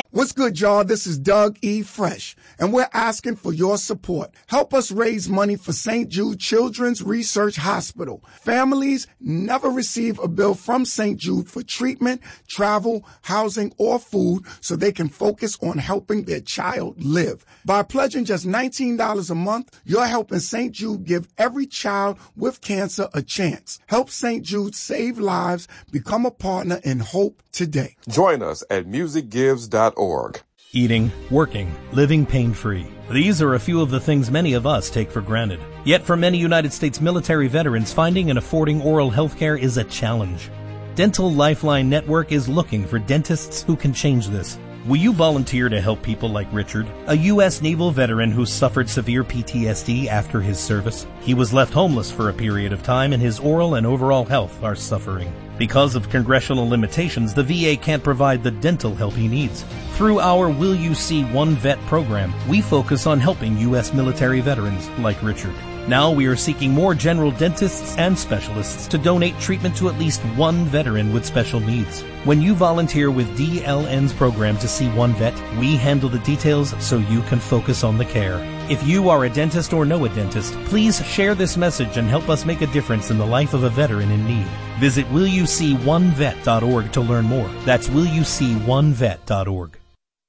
What's good, y'all? This is Doug E. Fresh, and we're asking for your support. Help us raise money for St. Jude Children's Research Hospital. Families never receive a bill from St. Jude for treatment, travel, housing, or food so they can focus on helping their child live. By pledging just $19 a month, you're helping St. Jude give every child with cancer a chance. Help St. Jude save lives. Become a partner in hope today. Join us at musicgives.org. Eating, working, living pain-free. These are a few of the things many of us take for granted. Yet for many United States military veterans, finding and affording oral health care is a challenge. Dental Lifeline Network is looking for dentists who can change this. Will you volunteer to help people like Richard, a U.S. naval veteran who suffered severe PTSD after his service? He was left homeless for a period of time, and his oral and overall health are suffering. Because of congressional limitations, the VA can't provide the dental help he needs. Through our Will You See One Vet program, we focus on helping U.S. military veterans like Richard. Now we are seeking more general dentists and specialists to donate treatment to at least one veteran with special needs. When you volunteer with DLN's program to see one vet, we handle the details so you can focus on the care. If you are a dentist or know a dentist, please share this message and help us make a difference in the life of a veteran in need. Visit willyouseeonevet.org to learn more. That's willyouseeonevet.org.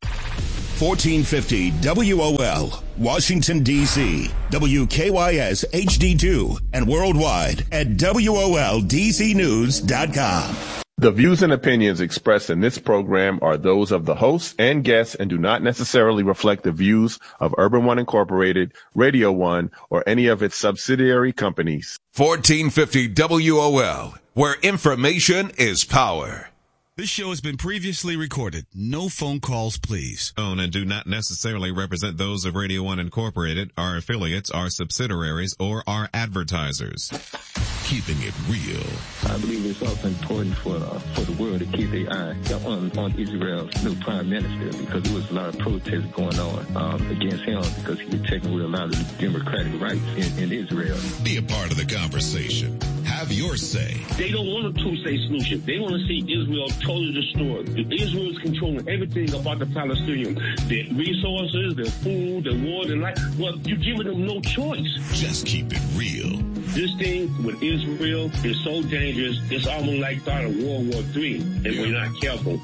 1450 WOL, Washington, D.C., WKYS HD2, and worldwide at WOLDCnews.com. The views and opinions expressed in this program are those of the hosts and guests and do not necessarily reflect the views of Urban One Incorporated, Radio One, or any of its subsidiary companies. 1450 WOL, where information is power. This show has been previously recorded. No phone calls, please. Own and do not necessarily represent those of Radio One Incorporated, our affiliates, our subsidiaries, or our advertisers. Keeping it real. I believe it's also important for the world to keep their eye on Israel's new prime minister, because there was a lot of protests going on against him because he was taking away a lot of the democratic rights in Israel. Be a part of the conversation. Have your say. They don't want a two-state solution. They want to see Israel totally destroyed. Israel is controlling everything about the Palestinians. Their resources, their food, their war, their life. Well, you're giving them no choice. Just keep it real. This thing with Israel is so dangerous, it's almost like start of World War III, if we're not careful.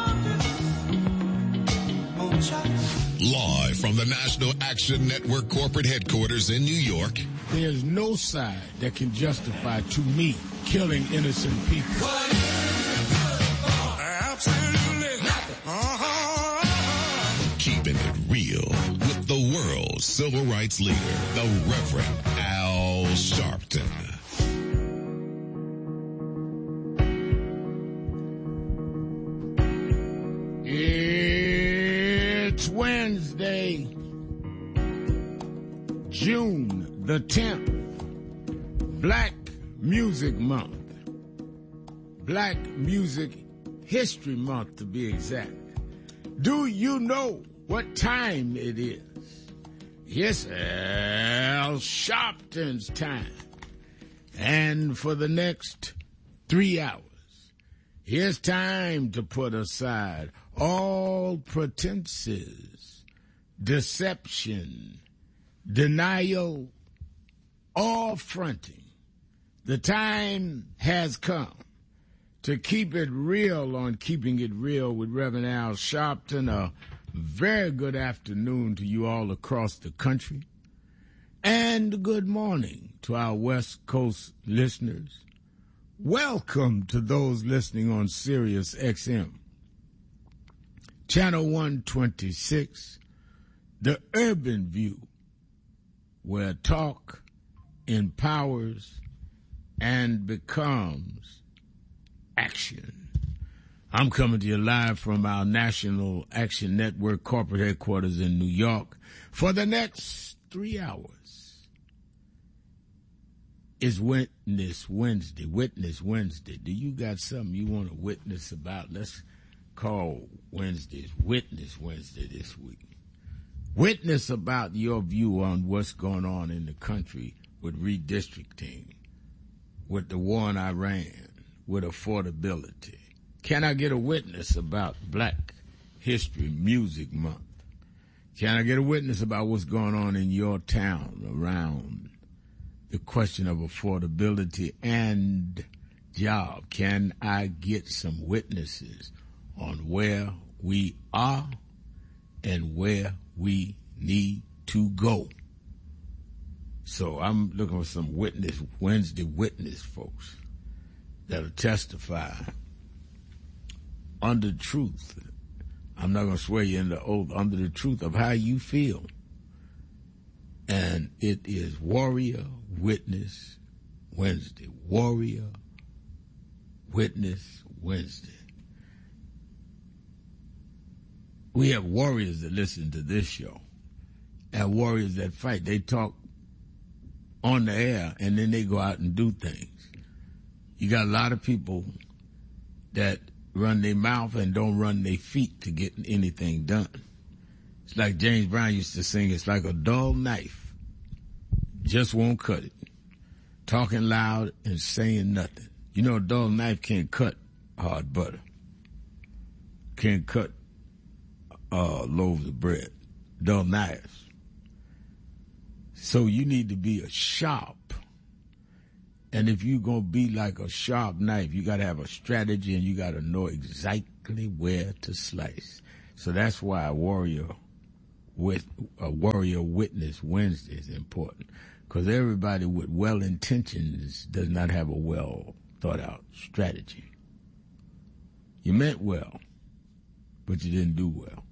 Live from the National Action Network corporate headquarters in New York. There's no side that can justify, to me, killing innocent people. Absolutely nothing. Keeping it real with the world's civil rights leader, the Reverend Al Sharpton. It's Wednesday, June the 10th, Black Music Month. Black Music History Month, to be exact. Do you know what time it is? Yes, Al Sharpton's time. And for the next 3 hours, here's time to put aside all pretenses, deception, denial, all fronting. The time has come to keep it real on Keeping It Real with Reverend Al Sharpton. A very good afternoon to you all across the country. And good morning to our West Coast listeners. Welcome to those listening on Sirius XM. Channel 126, The Urban View, where talk empowers and becomes action. I'm coming to you live from our National Action Network corporate headquarters in New York. For the next 3 hours is Witness Wednesday. Witness Wednesday. Do you got something you want to witness about? Let's call Wednesdays Witness Wednesday this week. Witness about your view on what's going on in the country with redistricting, with the war in Iran, with affordability. Can I get a witness about black History Music Month. Can I get a witness about what's going on in your town around the question of affordability and job? Can I get some witnesses on where we are and where we need to go? So I'm looking for some Wednesday witness folks that'll testify under truth. I'm not going to swear you into oath, under the truth of how you feel. And it is Warrior Witness Wednesday. Warrior Witness Wednesday. We have warriors that listen to this show and warriors that fight. They talk on the air and then they go out and do things. You got a lot of people that run their mouth and don't run their feet to get anything done. It's like James Brown used to sing, it's like a dull knife. Just won't cut it. Talking loud and saying nothing. You know, a dull knife can't cut hard butter. Can't cut loaves of bread. Dull knives. So you need to be a sharp. And if you're going to be like a sharp knife, you got to have a strategy and you got to know exactly where to slice. So that's why a Warrior Witness Wednesday is important. Because everybody with well intentions does not have a well thought out strategy. You meant well, but you didn't do well.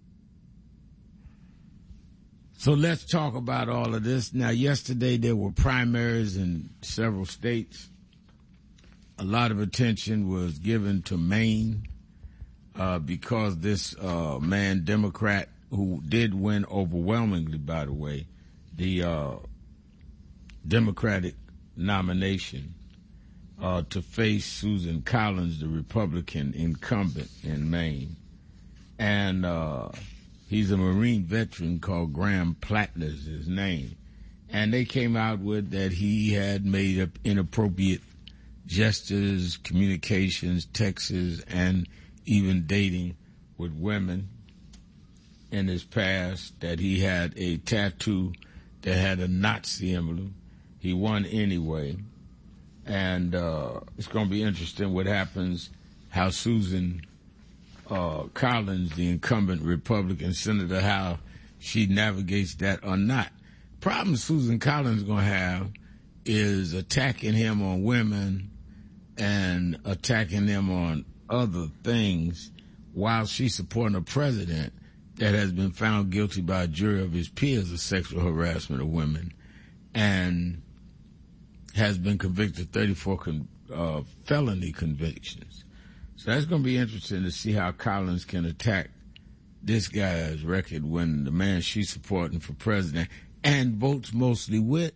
So let's talk about all of this. Now, yesterday there were primaries in several states. A lot of attention was given to Maine because this man, Democrat, who did win overwhelmingly, by the way, the Democratic nomination to face Susan Collins, the Republican incumbent in Maine. And he's a Marine veteran called Graham Plattner's his name. And they came out with that he had made up inappropriate gestures, communications, texts, and even dating with women in his past, that he had a tattoo that had a Nazi emblem. He won anyway. And it's going to be interesting what happens, how Susan Collins, the incumbent Republican senator, how she navigates that or not. Problem Susan Collins is going to have is attacking him on women and attacking him on other things while she's supporting a president that has been found guilty by a jury of his peers of sexual harassment of women and has been convicted of 34 felony convictions. So that's going to be interesting to see how Collins can attack this guy's record when the man she's supporting for president and votes mostly with,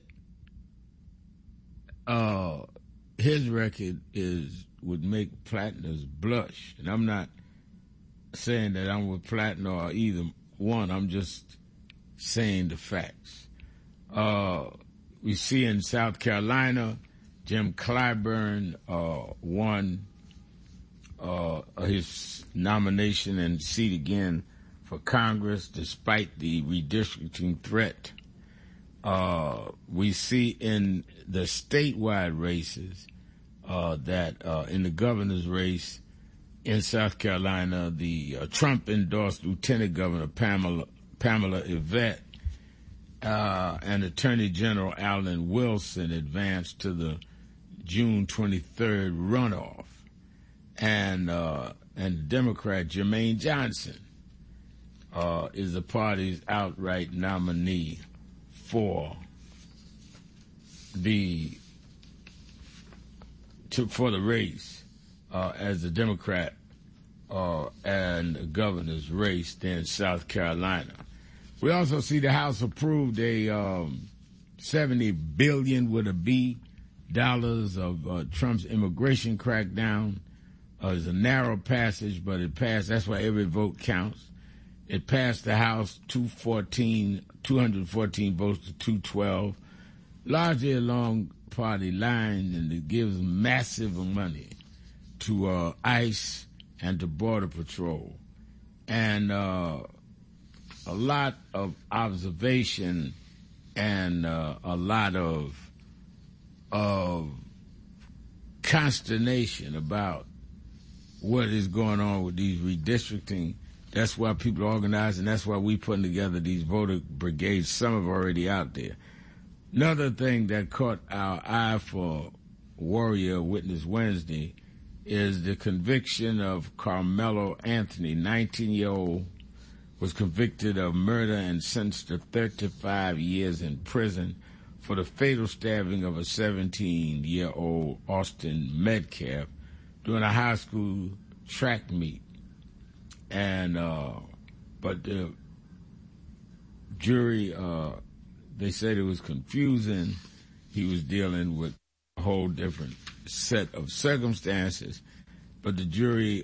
his record would make Plattner's blush. And I'm not saying that I'm with Plattner or either one. I'm just saying the facts. We see in South Carolina, Jim Clyburn won his nomination and seat again for Congress despite the redistricting threat. We see in the statewide races that in the governor's race in South Carolina, the Trump-endorsed Lieutenant Governor Pamela Yvette and Attorney General Alan Wilson advanced to the June 23rd runoff. And Democrat Jermaine Johnson is the party's outright nominee for the race as a Democrat and the governor's race there in South Carolina. We also see the House approved a $70 billion with a B dollars of Trump's immigration crackdown. It's a narrow passage, but it passed. That's why every vote counts. It passed the House 214 votes to 212, largely along party lines, and it gives massive money to ICE and to Border Patrol. and a lot of observation and a lot of consternation about what is going on with these redistricting. That's why people are organizing. That's why we putting together these voter brigades. Some are already out there. Another thing that caught our eye for Warrior Witness Wednesday is the conviction of Carmelo Anthony, 19-year-old, was convicted of murder and sentenced to 35 years in prison for the fatal stabbing of a 17-year-old Austin Metcalf during a high school track meet. And but the jury, they said it was confusing. He was dealing with a whole different set of circumstances, but the jury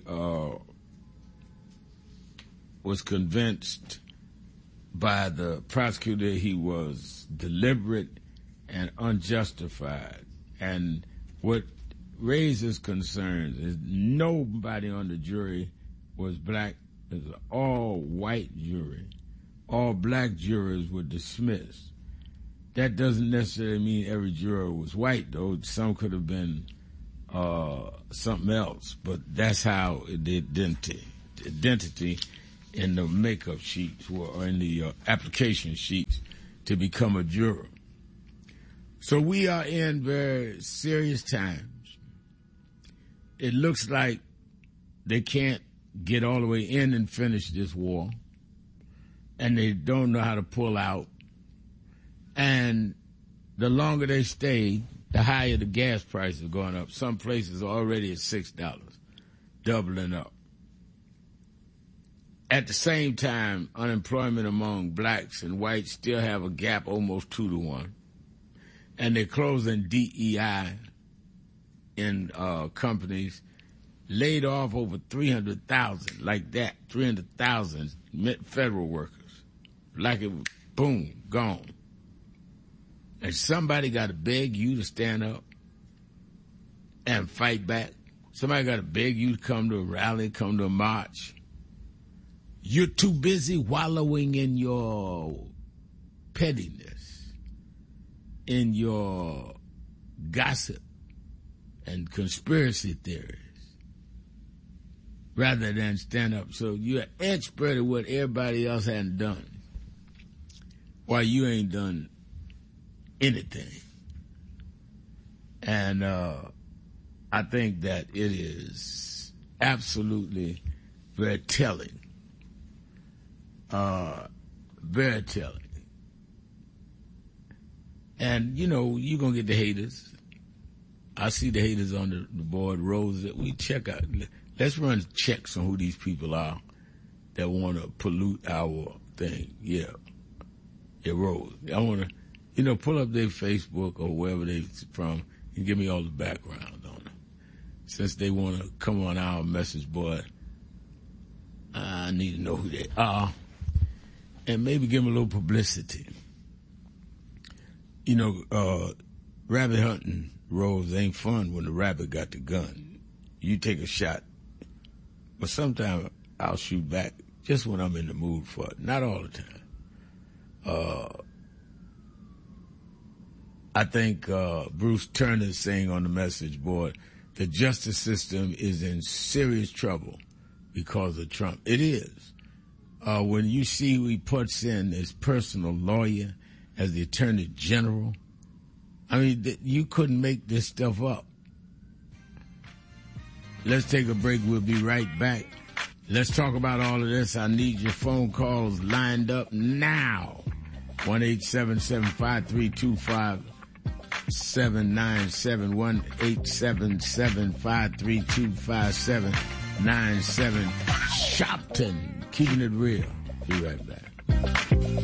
was convinced by the prosecutor he was deliberate and unjustified. And what raises concerns is nobody on the jury was black. It was an all-white jury. All black jurors were dismissed. That doesn't necessarily mean every juror was white, though. Some could have been something else, but that's how the identity in the makeup sheets or in the application sheets to become a juror. So we are in very serious times. It looks like they can't get all the way in and finish this war, and they don't know how to pull out. And the longer they stay, the higher the gas prices are going up. Some places are already at $6, doubling up. At the same time, unemployment among blacks and whites still have a gap almost 2-to-1. And they're closing DEI in companies, laid off over 300,000, like that, 300,000 federal workers. Like it was, boom, gone. And somebody got to beg you to stand up and fight back. Somebody got to beg you to come to a rally, come to a march. You're too busy wallowing in your pettiness, in your gossip and conspiracy theories, rather than stand up. So you're an expert at what everybody else hadn't done, while you ain't done anything. And I think that it is absolutely very telling. Very telling. And, you know, you're going to get the haters. I see the haters on the board, rows that we check out. Let's run checks on who these people are that want to pollute our thing. Yeah, Rose. I want to, you know, pull up their Facebook or wherever they're from and give me all the background on them. Since they want to come on our message board, I need to know who they are and maybe give them a little publicity. You know, rabbit hunting, Rose, ain't fun when the rabbit got the gun. You take a shot, but sometimes I'll shoot back just when I'm in the mood for it. Not all the time. I think Bruce Turner is saying on the message board, the justice system is in serious trouble because of Trump. It is. When you see who he puts in his personal lawyer as the attorney general, I mean, you couldn't make this stuff up. Let's take a break. We'll be right back. Let's talk about all of this. I need your phone calls lined up now. 1-877-532-5797, 1-877-532-5797. Shopton, keeping it real. Be right back.